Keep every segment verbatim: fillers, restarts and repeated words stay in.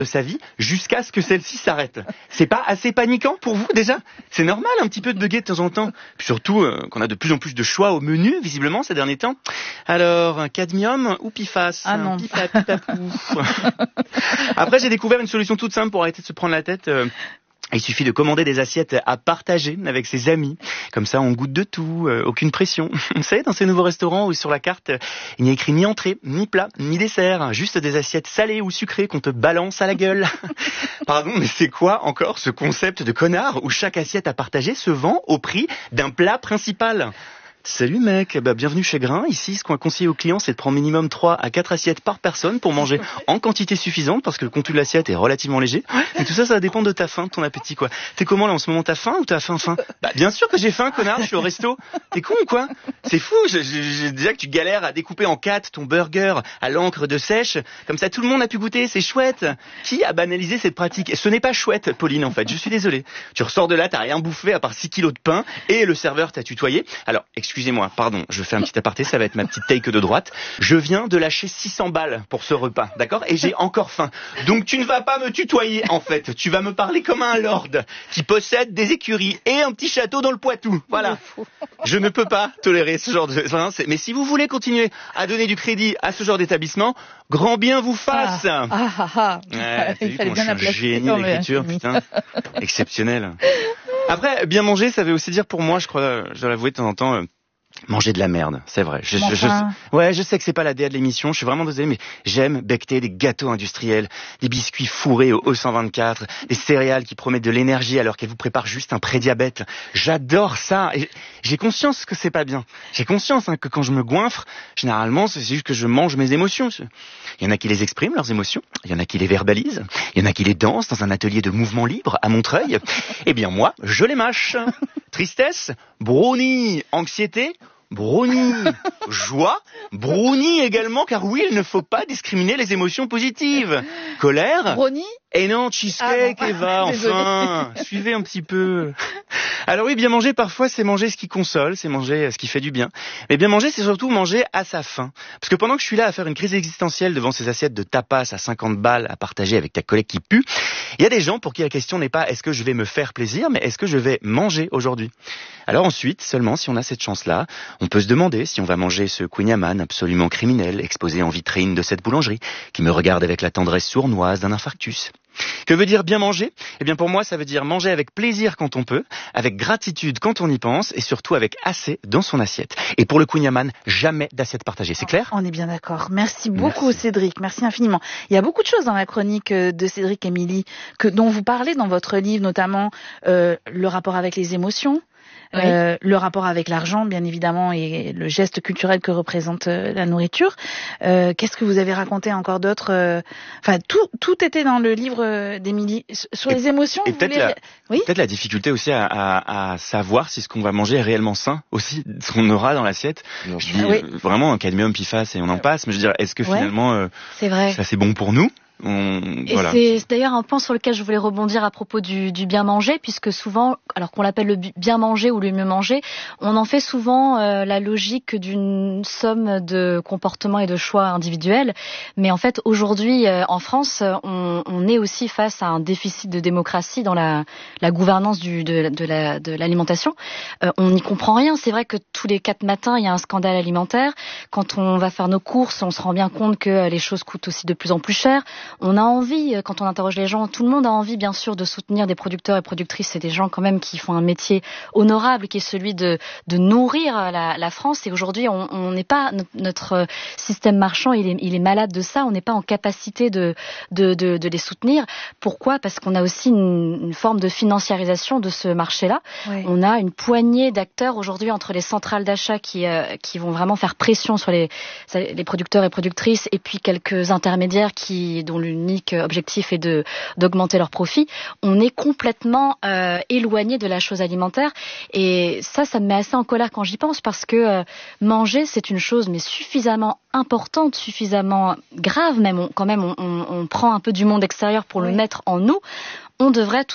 de sa vie jusqu'à ce que celle-ci s'arrête. C'est pas assez paniquant pour vous déjà ? C'est normal un petit peu de bugger de temps en temps. Puis surtout euh, qu'on a de plus en plus de choix au menu, visiblement, ces derniers temps. Alors, cadmium ou P F A S ? Ah non. Pifa, pipapou. Après, j'ai découvert une solution toute simple pour arrêter de se prendre la tête. Euh, Il suffit de commander des assiettes à partager avec ses amis. Comme ça, on goûte de tout, euh, aucune pression. Vous savez, dans ces nouveaux restaurants où sur la carte, il n'y a écrit ni entrée, ni plat, ni dessert. Juste des assiettes salées ou sucrées qu'on te balance à la gueule. Pardon, mais c'est quoi encore ce concept de connard où chaque assiette à partager se vend au prix d'un plat principal ? Salut mec, bah bienvenue chez Grain. Ici, ce qu'on a conseillé aux clients, c'est de prendre minimum trois à quatre assiettes par personne pour manger en quantité suffisante parce que le contenu de l'assiette est relativement léger. Et tout ça, ça va dépendre de ta faim, de ton appétit, quoi. T'es comment là en ce moment, t'as faim ou t'as faim faim ? Bah bien sûr que j'ai faim, connard, je suis au resto. T'es con ou quoi ? C'est fou, j'ai, j'ai déjà que tu galères à découper en quatre ton burger à l'encre de sèche. Comme ça, tout le monde a pu goûter, c'est chouette. Qui a banalisé cette pratique ? Ce n'est pas chouette, Pauline, en fait, je suis désolé. Tu ressors de là, t'as rien bouffé à part six kilos de pain et le serveur t'a tutoyé. Alors, excusez-moi, pardon, je fais un petit aparté, ça va être ma petite take de droite. Je viens de lâcher six cents balles pour ce repas, d'accord ? Et j'ai encore faim. Donc tu ne vas pas me tutoyer, en fait. Tu vas me parler comme un lord qui possède des écuries et un petit château dans le Poitou. Voilà. Je ne peux pas tolérer ce genre de... Enfin, c'est... Mais si vous voulez continuer à donner du crédit à ce genre d'établissement, grand bien vous fasse. Ah, ah, ah, ah. Ouais, Il fallait bien je suis un génie quand même. d'écriture, putain. Exceptionnel. Après, bien manger, ça veut aussi dire pour moi, je crois, je dois l'avouer de temps en temps... Euh, Manger de la merde, c'est vrai. Je, je, je, ouais, je sais que c'est pas la D A de l'émission, je suis vraiment désolé, mais j'aime becqueter des gâteaux industriels, des biscuits fourrés au E cent vingt-quatre, des céréales qui promettent de l'énergie alors qu'elles vous préparent juste un prédiabète. J'adore ça. Et j'ai conscience que c'est pas bien. J'ai conscience hein, que quand je me goinfre, généralement, c'est juste que je mange mes émotions. Il y en a qui les expriment, leurs émotions. Il y en a qui les verbalisent. Il y en a qui les dansent dans un atelier de mouvement libre à Montreuil. Eh bien moi, je les mâche. Tristesse, brownie, anxiété, brownie, joie, brownie également, car oui, il ne faut pas discriminer les émotions positives. Colère, brownie. Et non, cheesecake, ah, Eva, enfin, suivez un petit peu. Alors oui, bien manger, parfois, c'est manger ce qui console, c'est manger ce qui fait du bien. Mais bien manger, c'est surtout manger à sa faim. Parce que pendant que je suis là à faire une crise existentielle devant ces assiettes de tapas à cinquante balles à partager avec ta collègue qui pue, il y a des gens pour qui la question n'est pas est-ce que je vais me faire plaisir, mais est-ce que je vais manger aujourd'hui ? Alors ensuite, seulement si on a cette chance-là, on peut se demander si on va manger ce kouign-amann absolument criminel exposé en vitrine de cette boulangerie qui me regarde avec la tendresse sournoise d'un infarctus. Que veut dire bien manger ? Eh bien pour moi, ça veut dire manger avec plaisir quand on peut, avec gratitude quand on y pense et surtout avec assez dans son assiette. Et pour le kouign-amann, jamais d'assiette partagée, c'est clair ? On est bien d'accord. Merci beaucoup Merci. Cédric, merci infiniment. Il y a beaucoup de choses dans la chronique de Cédric Émilie que dont vous parlez dans votre livre, notamment euh, le rapport avec les émotions. Oui. Euh, le rapport avec l'argent, bien évidemment, et le geste culturel que représente euh, la nourriture. Euh, qu'est-ce que vous avez raconté encore d'autre ? euh, Enfin, tout, tout était dans le livre d'Émilie. Sur et, les émotions, et vous peut-être, voulez... la, oui peut-être la difficulté aussi à, à, à savoir si ce qu'on va manger est réellement sain, aussi, ce qu'on aura dans l'assiette. Non. Je dis oui. Vraiment un cadmium, P F A S et on en passe, mais je veux dire, est-ce que ouais. finalement, euh, c'est vrai. Ça c'est bon pour nous ? On, et voilà. c'est, c'est d'ailleurs un point sur lequel je voulais rebondir à propos du, du bien manger, puisque souvent, alors qu'on l'appelle le bien manger ou le mieux manger, on en fait souvent euh, la logique d'une somme de comportements et de choix individuels. Mais en fait, aujourd'hui, euh, en France, on, on est aussi face à un déficit de démocratie dans la, la gouvernance du, de, de, la, de l'alimentation. Euh, on n'y comprend rien. C'est vrai que tous les quatre matins, il y a un scandale alimentaire. Quand on va faire nos courses, on se rend bien compte que les choses coûtent aussi de plus en plus cher. On a envie, quand on interroge les gens, tout le monde a envie bien sûr de soutenir des producteurs et productrices. C'est des gens quand même qui font un métier honorable qui est celui de, de nourrir la, la France. Et aujourd'hui, on n'est pas, notre système marchand, il est, il est malade de ça. On n'est pas en capacité de, de, de, de les soutenir. Pourquoi ? Parce qu'on a aussi une, une forme de financiarisation de ce marché-là. Oui. On a une poignée d'acteurs aujourd'hui entre les centrales d'achat qui, euh, qui vont vraiment faire pression sur les, les producteurs et productrices et puis quelques intermédiaires qui, dont l'unique objectif est de d'augmenter leurs profits. On est complètement euh, éloigné de la chose alimentaire et ça, ça me met assez en colère quand j'y pense parce que euh, manger, c'est une chose mais suffisamment importante, suffisamment grave même. On, quand même, on, on, on prend un peu du monde extérieur pour oui. le mettre en nous. On devrait tous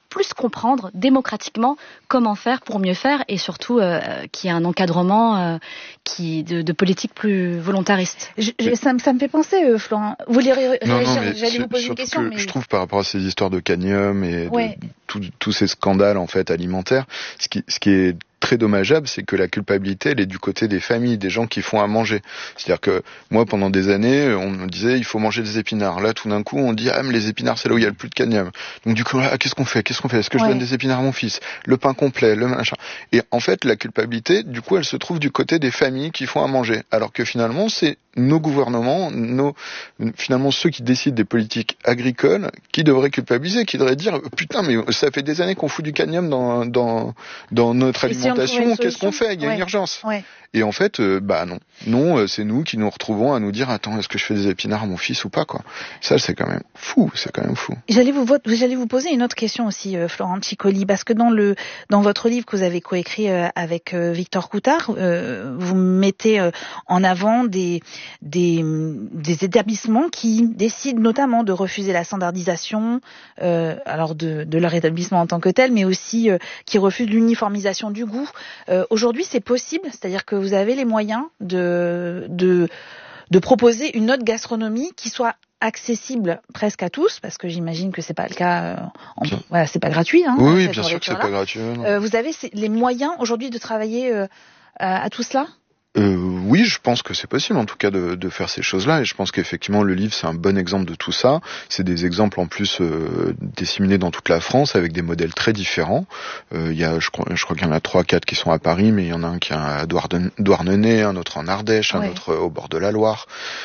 plus comprendre démocratiquement comment faire pour mieux faire et surtout euh, qu'il y ait un encadrement euh, qui de, de politique plus volontariste. Je, je, ça, me, ça me fait penser, euh, Florent. Vous voulez réagir? Non, non, mais j'allais vous poser une question. Que mais... Je trouve par rapport à ces histoires de cadmium et ouais. de tous ces scandales en fait alimentaires, ce qui, ce qui est très dommageable, c'est que la culpabilité, elle est du côté des familles, des gens qui font à manger. C'est-à-dire que moi, pendant des années, on me disait il faut manger des épinards. Là, tout d'un coup, on dit ah mais les épinards, c'est là où il y a le plus de cadmium. Donc du coup, là, qu'est-ce qu'on fait Qu'est-ce qu'on fait Est-ce que je ouais. donne des épinards à mon fils? Le pain complet, le machin. Et en fait, la culpabilité, du coup, elle se trouve du côté des familles qui font à manger. Alors que finalement, c'est nos gouvernements, nos finalement ceux qui décident des politiques agricoles, qui devraient culpabiliser, qui devraient dire putain, mais ça fait des années qu'on fout du cadmium dans dans dans notre alimentation. Si qu'est-ce qu'on fait? Il y a ouais. une urgence. Ouais. Et en fait, euh, bah non, non, euh, c'est nous qui nous retrouvons à nous dire attends, est-ce que je fais des épinards à mon fils ou pas quoi? Ça, c'est quand même fou, c'est quand même fou. J'allais vous j'allais vous poser une autre question aussi, euh, Florent Ciccoli, parce que dans le dans votre livre que vous avez coécrit euh, avec euh, Victor Coutard, euh, vous mettez euh, en avant des des des établissements qui décident notamment de refuser la standardisation, euh, alors de de leur établissement en tant que tel, mais aussi euh, qui refusent l'uniformisation du goût. Euh, aujourd'hui, c'est possible, c'est-à-dire que vous avez les moyens de de de proposer une autre gastronomie qui soit accessible presque à tous, parce que j'imagine que c'est pas le cas. Euh, en, voilà, c'est pas gratuit. Hein, oui, oui bien sûr que c'est pas gratuit. Euh, vous avez les moyens aujourd'hui de travailler euh, à, à tout cela? Euh, oui, je pense que c'est possible en tout cas de, de faire ces choses-là et je pense qu'effectivement le livre c'est un bon exemple de tout ça. C'est des exemples en plus euh, disséminés dans toute la France avec des modèles très différents. Euh, il y a, je crois, je crois qu'il y en a trois, quatre qui sont à Paris, mais il y en a un qui est à Douarnenez, un autre en Ardèche, un ouais. autre au bord de la Loire.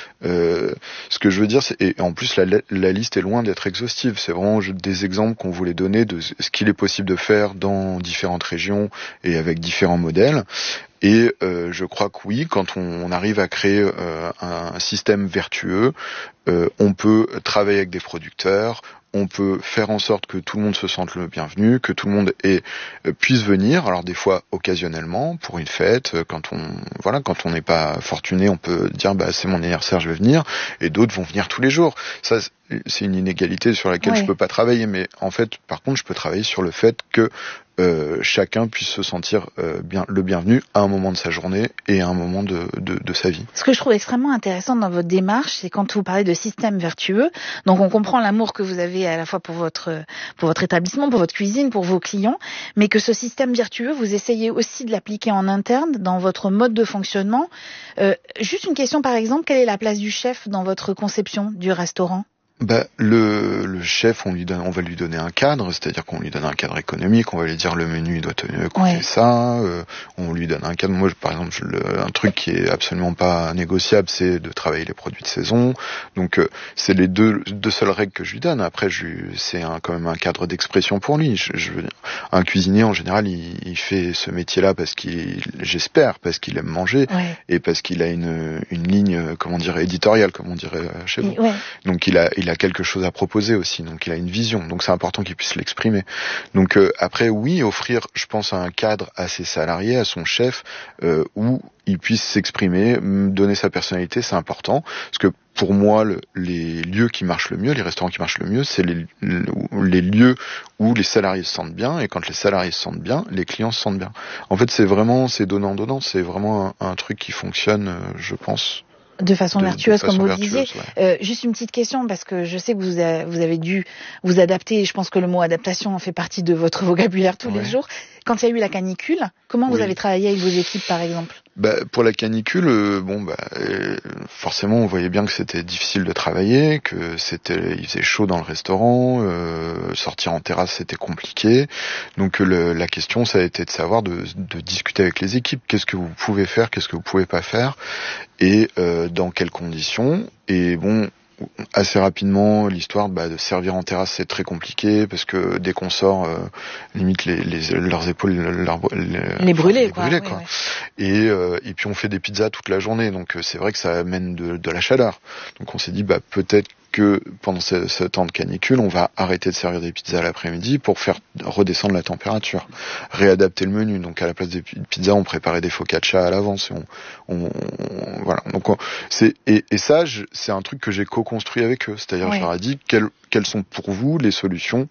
Euh, ce que je veux dire, c'est, et en plus la, la liste est loin d'être exhaustive. C'est vraiment des exemples qu'on voulait donner de ce qu'il est possible de faire dans différentes régions et avec différents modèles. Et euh, je crois que oui, quand on, on arrive à créer euh, un, un système vertueux, euh, on peut travailler avec des producteurs, on peut faire en sorte que tout le monde se sente le bienvenu, que tout le monde ait, euh, puisse venir. Alors des fois occasionnellement pour une fête, quand on voilà, quand on n'est pas fortuné, on peut dire bah c'est mon anniversaire, je vais venir. Et d'autres vont venir tous les jours. Ça c'est une inégalité sur laquelle ouais. je peux pas travailler, mais en fait par contre je peux travailler sur le fait que Euh, chacun puisse se sentir euh, bien le bienvenu à un moment de sa journée et à un moment de, de, de sa vie. Ce que je trouve extrêmement intéressant dans votre démarche, c'est quand vous parlez de système vertueux. Donc on comprend l'amour que vous avez à la fois pour votre pour votre établissement, pour votre cuisine, pour vos clients, mais que ce système vertueux, vous essayez aussi de l'appliquer en interne dans votre mode de fonctionnement. Euh, juste une question par exemple, quelle est la place du chef dans votre conception du restaurant ? Bah, le, le chef, on lui donne, on va lui donner un cadre, c'est-à-dire qu'on lui donne un cadre économique, on va lui dire le menu il doit tenir, coûter ouais. ça, euh, on lui donne un cadre. Moi, je, par exemple, je, le, un truc qui est absolument pas négociable, c'est de travailler les produits de saison. Donc, euh, c'est les deux, deux seules règles que je lui donne. Après, je, c'est un, quand même un cadre d'expression pour lui. Je, je, un cuisinier, en général, il, il fait ce métier-là parce qu'il, j'espère, parce qu'il aime manger ouais. et parce qu'il a une, une ligne, comment dire, éditoriale, comme on dirait chez vous. Ouais. Donc, il a, il a quelque chose à proposer aussi, donc il a une vision, donc c'est important qu'il puisse l'exprimer. Donc euh, après oui, offrir, je pense, un cadre à ses salariés, à son chef, euh, où il puisse s'exprimer, donner sa personnalité, c'est important, parce que pour moi, le, les lieux qui marchent le mieux, les restaurants qui marchent le mieux, c'est les, les lieux où les salariés se sentent bien, et quand les salariés se sentent bien, les clients se sentent bien. En fait, c'est vraiment, c'est donnant-donnant, c'est vraiment un, un truc qui fonctionne, je pense, de façon de, vertueuse, de façon comme vous vertueuse, le disiez. Ouais. Euh, juste une petite question, parce que je sais que vous, a, vous avez dû vous adapter, et je pense que le mot adaptation en fait partie de votre vocabulaire tous ouais. les jours. Quand il y a eu la canicule, comment oui. vous avez travaillé avec vos équipes, par exemple ? Bah, pour la canicule, euh, bon, bah, euh, forcément, on voyait bien que c'était difficile de travailler, que c'était, il faisait chaud dans le restaurant, euh, sortir en terrasse, c'était compliqué. Donc, le, la question, ça a été de savoir, de, de discuter avec les équipes. Qu'est-ce que vous pouvez faire, qu'est-ce que vous pouvez pas faire, et euh, dans quelles conditions. Et bon, assez rapidement, l'histoire bah, de servir en terrasse, c'est très compliqué parce que dès qu'on sort, euh, limite les, les leurs épaules, leur, les, les brûler, quoi. Brûler, quoi. Oui, oui. Et euh, et puis on fait des pizzas toute la journée, donc c'est vrai que ça amène de, de la chaleur. Donc on s'est dit bah peut-être que pendant ce, ce temps de canicule, on va arrêter de servir des pizzas l'après-midi pour faire redescendre la température, réadapter le menu. Donc à la place des pizzas, on préparait des focaccia à l'avance. Et on, on, on, voilà. Donc on, c'est et, et ça, je, c'est un truc que j'ai co-construit avec eux. C'est-à-dire, oui. je leur ai dit quelles, quelles sont pour vous les solutions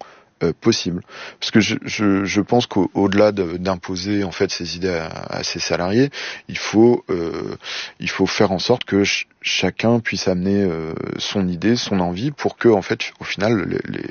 euh, possible. Parce que je, je, je pense qu'au-delà de, d'imposer en fait ces idées à, à ses salariés, il faut euh, il faut faire en sorte que ch- chacun puisse amener euh, son idée, son envie, pour que en fait au final les,